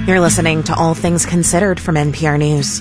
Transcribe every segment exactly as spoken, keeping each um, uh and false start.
You're listening to All Things Considered from N P R News.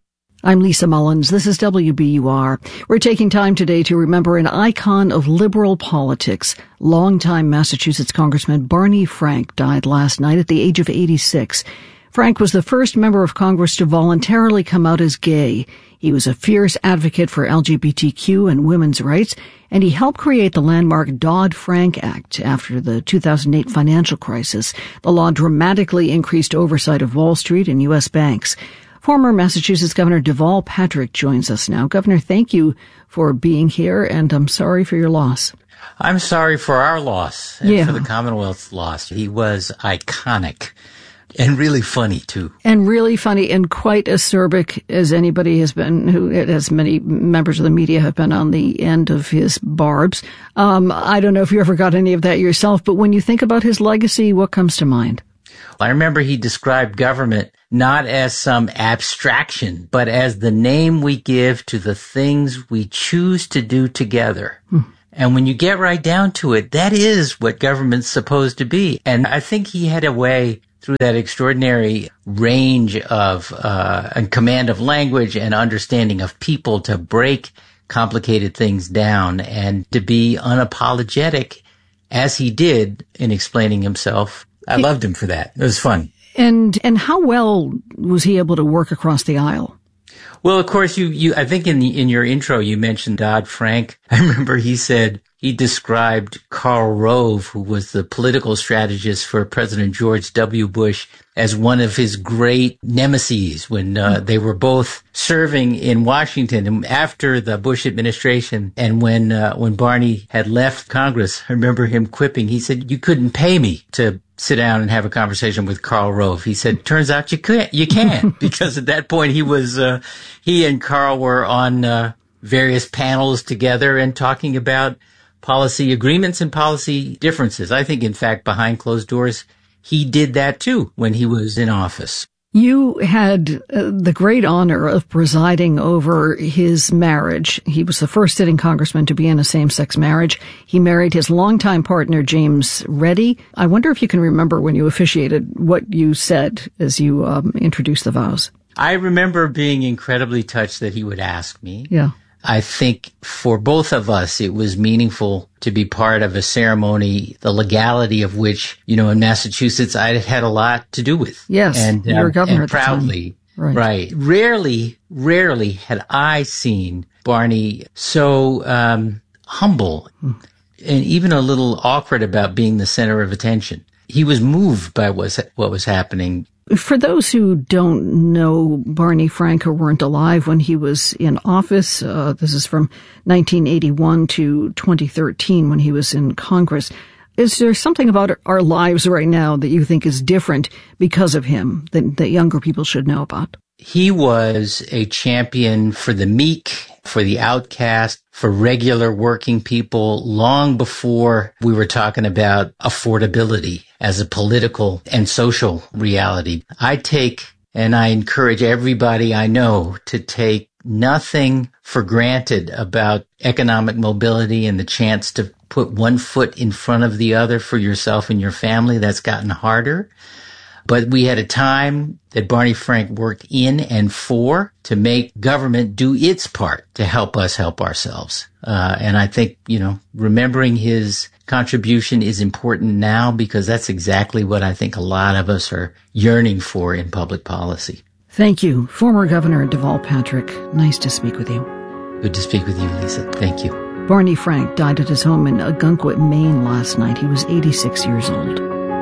I'm Lisa Mullins. This is W B U R. We're taking time today to remember an icon of liberal politics. Longtime Massachusetts Congressman Barney Frank died last night at the age of eighty-six. Frank was the first member of Congress to voluntarily come out as gay. He was a fierce advocate for L G B T Q and women's rights, and he helped create the landmark Dodd-Frank Act after the two thousand eight financial crisis. The law dramatically increased oversight of Wall Street and U S banks. Former Massachusetts Governor Deval Patrick joins us now. Governor, thank you for being here, and I'm sorry for your loss. I'm sorry for our loss and yeah. for the Commonwealth's loss. He was iconic. And really funny, too. And really funny and quite acerbic as anybody has been, who, as many members of the media have been on the end of his barbs. Um, I don't know if you ever got any of that yourself, but when you think about his legacy, what comes to mind? I remember he described government not as some abstraction, but as the name we give to the things we choose to do together. Hmm. And when you get right down to it, that is what government's supposed to be. And I think he had a way through that extraordinary range of uh and command of language and understanding of people to break complicated things down and to be unapologetic as he did in explaining himself. I he, loved him for that. It was fun. And and how well was he able to work across the aisle? Well, of course, you, you, I think in the, in your intro, you mentioned Dodd-Frank. I remember he said, he described Karl Rove, who was the political strategist for President George W. Bush, as one of his great nemeses when uh, they were both serving in Washington. And after the Bush administration and when, uh, when Barney had left Congress, I remember him quipping, he said, you couldn't pay me to sit down and have a conversation with Karl Rove. He said, turns out you can't, you can, because at that point he was, uh, he and Karl were on, uh, various panels together and talking about policy agreements and policy differences. I think, in fact, behind closed doors, he did that too when he was in office. You had uh, the great honor of presiding over his marriage. He was the first sitting congressman to be in a same-sex marriage. He married his longtime partner, James Reddy. I wonder if you can remember when you officiated what you said as you um, introduced the vows. I remember being incredibly touched that he would ask me. Yeah. I think for both of us, it was meaningful to be part of a ceremony, the legality of which, you know, in Massachusetts, I had a lot to do with. Yes, and, you were uh, governor and at the time. proudly, right. right. Rarely, rarely had I seen Barney so um, humble hmm. and even a little awkward about being the center of attention. He was moved by what was happening. For those who don't know Barney Frank, or weren't alive when he was in office, uh, this is from nineteen eighty-one to twenty thirteen when he was in Congress. Is there something about our lives right now that you think is different because of him that, that younger people should know about? He was a champion for the meek, for the outcast, for regular working people long before we were talking about affordability as a political and social reality. I take, and I encourage everybody I know to take nothing for granted about economic mobility and the chance to put one foot in front of the other for yourself and your family. That's gotten harder. But we had a time that Barney Frank worked in and for to make government do its part to help us help ourselves. Uh, and I think, you know, remembering his contribution is important now because that's exactly what I think a lot of us are yearning for in public policy. Thank you. Former Governor Deval Patrick, nice to speak with you. Good to speak with you, Lisa. Thank you. Barney Frank died at his home in Ogunquit, Maine last night. He was eighty-six years old.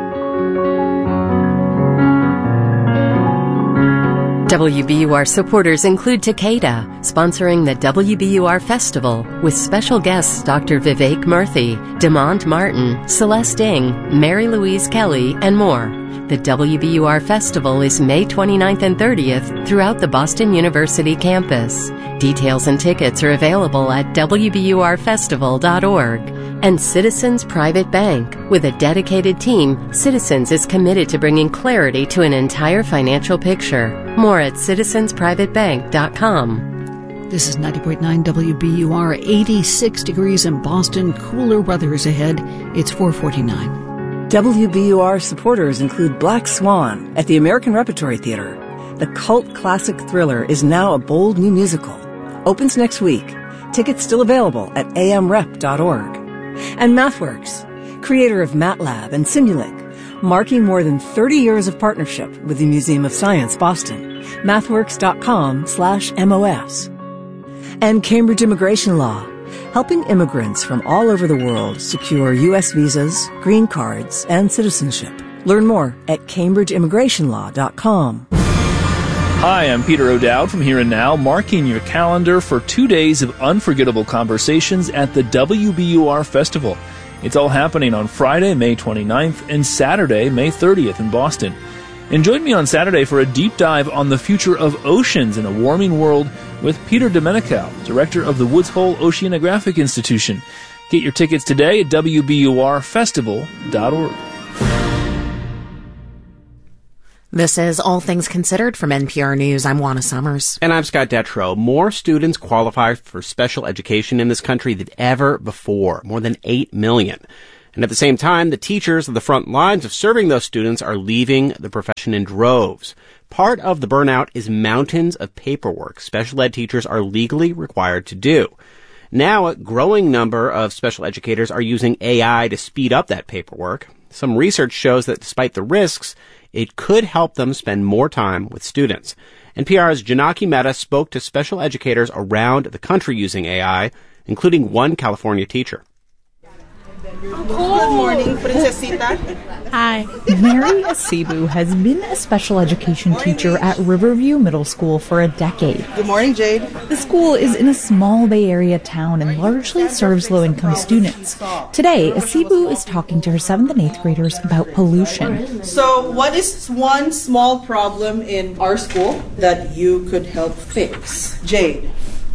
W B U R supporters include Takeda, sponsoring the W B U R Festival with special guests Doctor Vivek Murthy, Demond Martin, Celeste Ng, Mary Louise Kelly, and more. The W B U R Festival is May twenty-ninth and thirtieth throughout the Boston University campus. Details and tickets are available at w b u r festival dot org. And Citizens Private Bank. With a dedicated team, Citizens is committed to bringing clarity to an entire financial picture. More at citizens private bank dot com. This is ninety point nine W B U R, eighty-six degrees in Boston. Cooler weather is ahead. It's four forty-nine. W B U R supporters include Black Swan at the American Repertory Theater. The cult classic thriller is now a bold new musical. Opens next week. Tickets still available at a m rep dot org. And MathWorks, creator of MATLAB and Simulink, marking more than thirty years of partnership with the Museum of Science, Boston. mathworks.com slash MOS. And Cambridge Immigration Law, helping immigrants from all over the world secure U S visas, green cards, and citizenship. Learn more at cambridge immigration law dot com. Hi, I'm Peter O'Dowd from Here and Now, marking your calendar for two days of unforgettable conversations at the W B U R Festival. It's all happening on Friday, May twenty-ninth, and Saturday, May thirtieth in Boston. And join me on Saturday for a deep dive on the future of oceans in a warming world with Peter Domenico, director of the Woods Hole Oceanographic Institution. Get your tickets today at w b u r festival dot org. This is All Things Considered from N P R News. I'm Juana Summers. And I'm Scott Detrow. More students qualify for special education in this country than ever before, more than eight million. And at the same time, the teachers on the front lines of serving those students are leaving the profession in droves. Part of the burnout is mountains of paperwork special ed teachers are legally required to do. Now, a growing number of special educators are using A I to speed up that paperwork. Some research shows that despite the risks, it could help them spend more time with students. N P R's Janaki Mehta spoke to special educators around the country using A I, including one California teacher. Good morning, Princesita. Hi. Mary Asibu has been a special education teacher at Riverview Middle School for a decade. Good morning, Jade. The school is in a small Bay Area town and largely serves low-income students. Today, Asibu is talking to her seventh and eighth graders about pollution. So, what is one small problem in our school that you could help fix? Jade.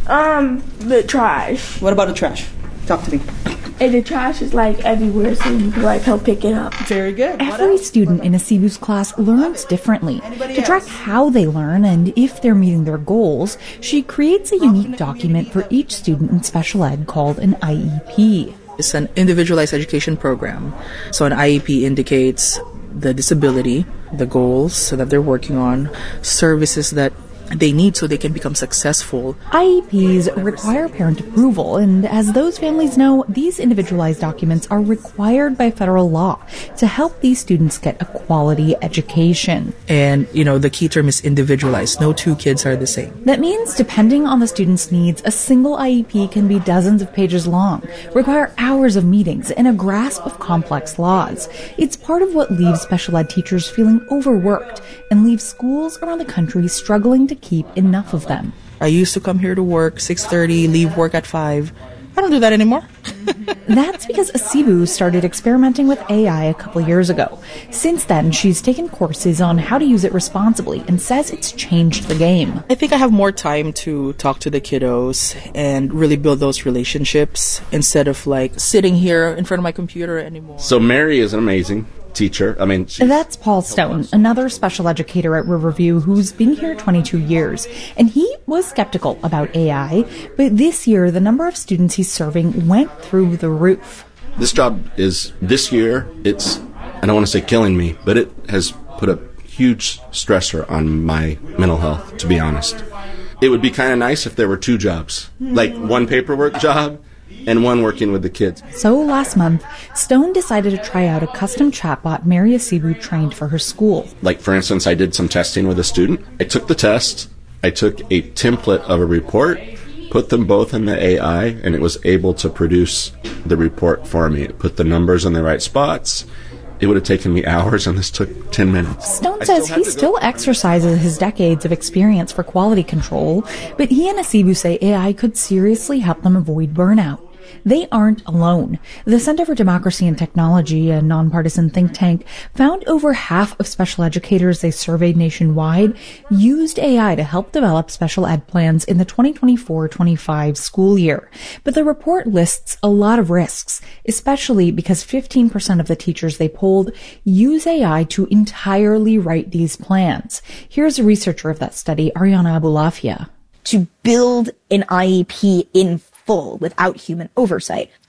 Um, the trash. What about the trash? Talk to me. And the trash is like everywhere, so you can like help pick it up. Very good. Every student in Asibu's class learns differently. Anybody to track else? how they learn and if they're meeting their goals, she creates a unique document for each student in special ed called an I E P. It's an individualized education program. So an I E P indicates the disability, the goals that they're working on, services that they need so they can become successful. I E Ps require parent approval, and as those families know, these individualized documents are required by federal law to help these students get a quality education. And, you know, the key term is individualized. No two kids are the same. That means, depending on the student's needs, a single I E P can be dozens of pages long, require hours of meetings, and a grasp of complex laws. It's part of what leaves special ed teachers feeling overworked and leaves schools around the country struggling to keep enough of them. I used to come here to work six thirty, leave work at five. I don't do that anymore. That's because Asibu started experimenting with A I a couple years ago. Since then, she's taken courses on how to use it responsibly and says it's changed the game. I think I have more time to talk to the kiddos and really build those relationships instead of like sitting here in front of my computer anymore. So Mary is an amazing teacher. I mean, that's Paul Stone, another special educator at Riverview who's been here twenty-two years. And he was skeptical about A I, but this year the number of students he's serving went through the roof. This job is, this year, it's, I don't want to say killing me, but it has put a huge stressor on my mental health, to be honest. It would be kind of nice if there were two jobs, like one paperwork job and one working with the kids. So last month, Stone decided to try out a custom chatbot Mary Asibu trained for her school. Like, for instance, I did some testing with a student. I took the test, I took a template of a report, put them both in the A I, and it was able to produce the report for me. It put the numbers in the right spots. It would have taken me hours, and this took ten minutes. Stone says he still exercises his decades of experience for quality control, but he and Asibu say A I could seriously help them avoid burnout. They aren't alone. The Center for Democracy and Technology, a nonpartisan think tank, found over half of special educators they surveyed nationwide used A I to help develop special ed plans in the twenty twenty-four twenty-five school year. But the report lists a lot of risks, especially because fifteen percent of the teachers they polled use A I to entirely write these plans. Here's a researcher of that study, Ariana Abulafia. To build an I E P in full without human oversight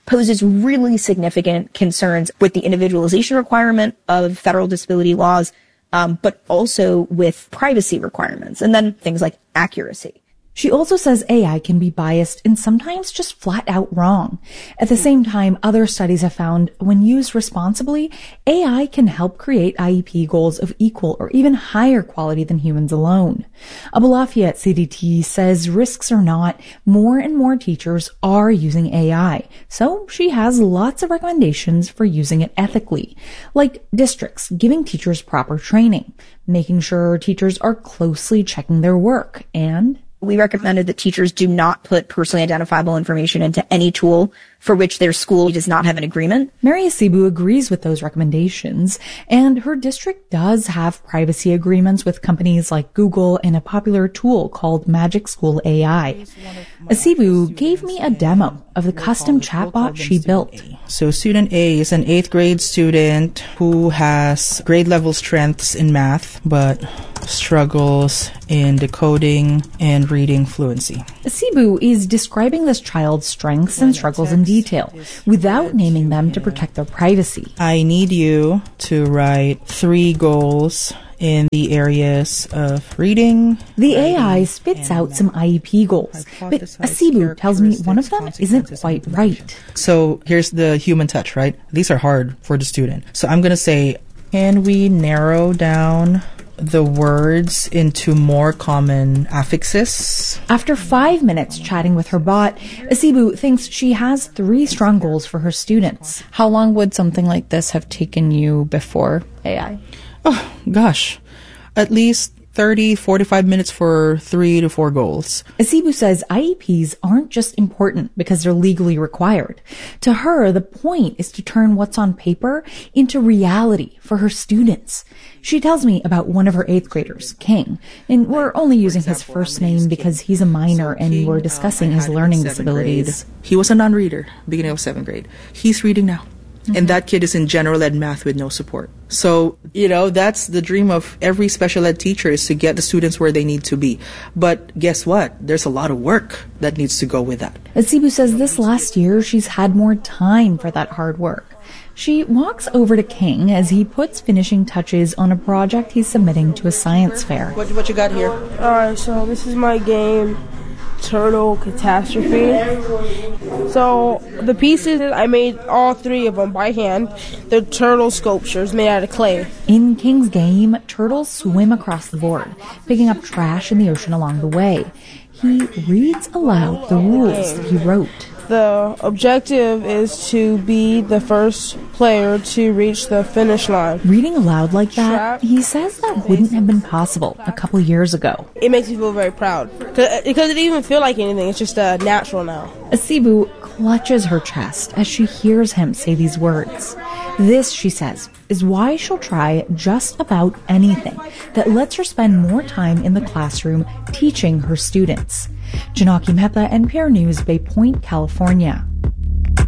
poses really significant concerns with the individualization requirement of federal disability laws, um, but also with privacy requirements, and then things like accuracy. She also says A I can be biased and sometimes just flat out wrong. At the same time, other studies have found when used responsibly, A I can help create I E P goals of equal or even higher quality than humans alone. Abulafia at C D T says risks or not, more and more teachers are using A I. So she has lots of recommendations for using it ethically, like districts giving teachers proper training, making sure teachers are closely checking their work, and we recommended that teachers do not put personally identifiable information into any tool for which their school does not have an agreement. Mary Asibu agrees with those recommendations, and her district does have privacy agreements with companies like Google and a popular tool called Magic School A I. Asibu gave me a demo of the custom chatbot she built. So student A is an eighth grade student who has grade level strengths in math, but struggles in decoding and reading fluency. Asibu is describing this child's strengths and struggles in detail, without naming them to protect their privacy. I need you to write three goals in the areas of reading. The A I spits out some I E P goals, but Asibu tells me one of them isn't quite right. So here's the human touch, right? These are hard for the student. So I'm going to say, can we narrow down the words into more common affixes? After five minutes chatting with her bot, Asibu thinks she has three strong goals for her students. How long would something like this have taken you before A I? Oh, gosh. At least thirty, forty-five minutes for three to four goals. Asibu says I E Ps aren't just important because they're legally required. To her, the point is to turn what's on paper into reality for her students. She tells me about one of her eighth graders, King, and we're only using his first name because he's a minor and we're discussing his learning disabilities. He was a non-reader beginning of seventh grade. He's reading now. Mm-hmm. And that kid is in general ed math with no support. So, you know, that's the dream of every special ed teacher, is to get the students where they need to be. But guess what? There's a lot of work that needs to go with that. Asibu says this last year she's had more time for that hard work. She walks over to King as he puts finishing touches on a project he's submitting to a science fair. What, what you got here? Alright, so this is my game, Turtle Catastrophe. So the pieces, I made all three of them by hand. They're turtle sculptures made out of clay. In King's game, turtles swim across the board, picking up trash in the ocean along the way. He reads aloud the rules that he wrote. The objective is to be the first player to reach the finish line. Reading aloud like that, he says that wouldn't have been possible a couple years ago. It makes me feel very proud, because it didn't even feel like anything. It's just uh, natural now. Asibu clutches her chest as she hears him say these words. This, she says, is why she'll try just about anything that lets her spend more time in the classroom teaching her students. Janaki Mehta, N P R News, Bay Point, California.